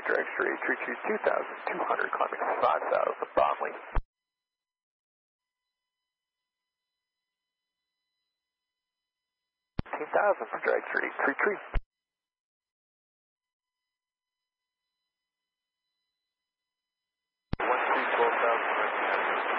Vector X-ray, tree 2200, climbing 5000 of Bromley. 15,000, Vector X-ray, tree.